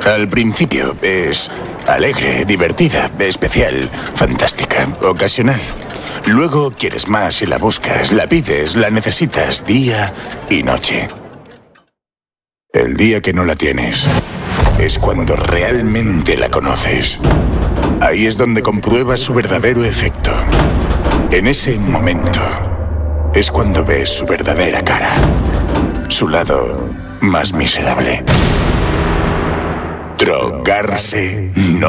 Al principio es alegre, divertida, especial, fantástica, ocasional. Luego quieres más y la buscas, la pides, la necesitas día y noche. El día que no la tienes es cuando realmente la conoces. Ahí es donde compruebas su verdadero efecto. En ese momento es cuando ves su verdadera cara, su lado más miserable. Drogarse no